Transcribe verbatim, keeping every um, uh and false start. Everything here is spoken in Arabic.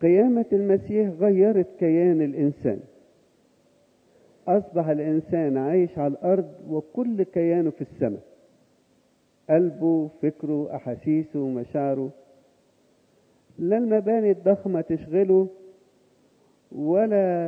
قيامة المسيح غيرت كيان الإنسان، أصبح الإنسان عايش على الأرض وكل كيانه في السماء، قلبه، فكره، أحاسيسه، مشاعره. لا المباني الضخمة تشغله ولا